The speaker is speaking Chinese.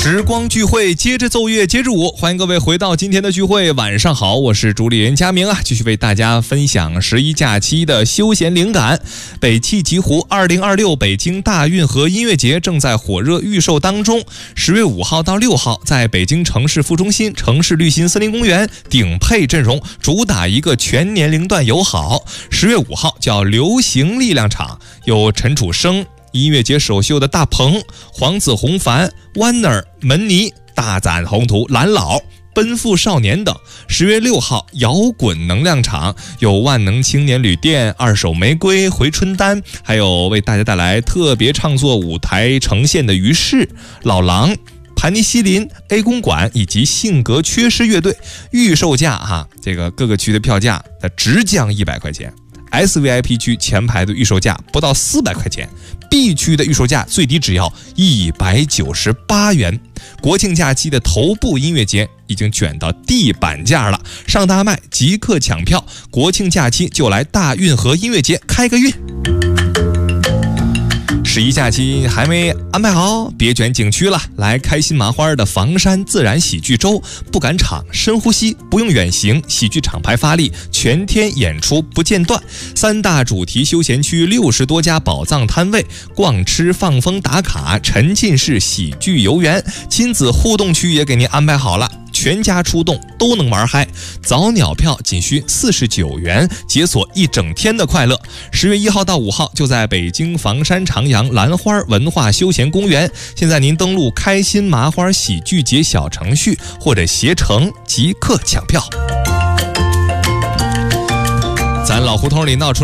时光聚会，接着奏乐，接着舞，欢迎各位回到今天的聚会。晚上好，我是主理人佳明啊，继续为大家分享11假期的休闲灵感。北汽极狐2026北京大运河音乐节正在火热预售当中，10月5号到6号，在北京城市副中心城市绿心森林公园，顶配阵容，主打一个全年龄段友好。10月5号叫流行力量场，有陈楚生、音乐节首秀的大鹏、黄子弘凡、Warner、门尼、大展宏图、蓝老、奔赴少年等。10月6号摇滚能量场，有万能青年旅店、二手玫瑰、回春丹，还有为大家带来特别创作舞台呈现的于适、老狼、盘尼西林、A 公馆以及性格缺失乐队。预售价这个各个区的票价直降100块钱。SVIP 区前排的预售价不到400块钱，B 区的预售价最低只要198元。国庆假期的头部音乐节已经卷到地板价了，上大麦即刻抢票，国庆假期就来大运河音乐节开个运。11假期还没安排好，别卷景区了，来开心麻花的房山自然喜剧周，不赶场深呼吸，不用远行，喜剧厂牌发力，全天演出不间断。3大主题休闲区60多家宝藏摊位，逛吃放风打卡，沉浸式喜剧游园，亲子互动区也给您安排好了，全家出动都能玩嗨。早鸟票仅需49元，解锁一整天的快乐。10月1号到5号就在北京房山长阳兰花文化休闲公园。现在您登录开心麻花喜剧节小程序或者携程即刻抢票。咱老胡同里闹出